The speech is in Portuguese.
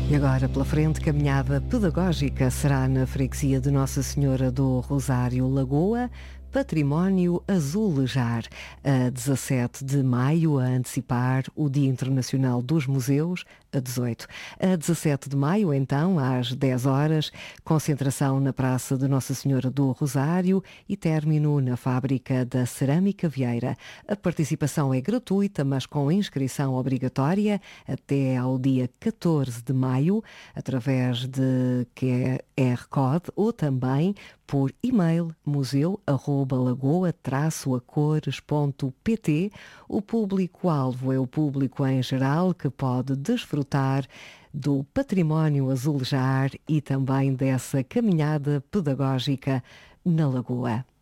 E agora, pela frente, caminhada pedagógica será na freguesia de Nossa Senhora do Rosário Lagoa, Património Azulejar, a 17 de maio, a antecipar o Dia Internacional dos Museus, a 18. A 17 de maio, então, às 10 horas, concentração na Praça de Nossa Senhora do Rosário e término na Fábrica da Cerâmica Vieira. A participação é gratuita, mas com inscrição obrigatória até ao dia 14 de maio, através de QR Code ou também por e-mail museu@lagoa-acores.pt. O público-alvo é o público em geral que pode desfrutar do património azulejar e também dessa caminhada pedagógica na Lagoa.